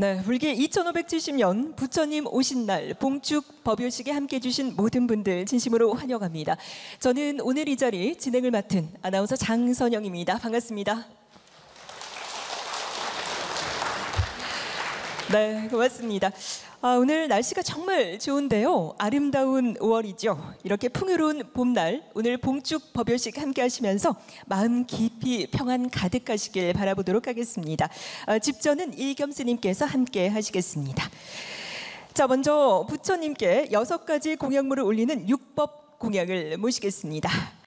네, 불교 2570년 부처님 오신 날 봉축 법요식에 함께해 주신 모든 분들 진심으로 환영합니다. 저는 오늘 이 자리 진행을 맡은 아나운서 장선영입니다. 반갑습니다. 네, 고맙습니다. 오늘 날씨가 정말 좋은데요. 아름다운 5월이죠. 이렇게 풍요로운 봄날 오늘 봉축 법요식 함께 하시면서 마음 깊이 평안 가득하시길 바라보도록 하겠습니다. 집전은 일겸스님께서 함께 하시겠습니다. 자, 먼저 부처님께 6가지 공약물을 올리는 육법 공약을 모시겠습니다.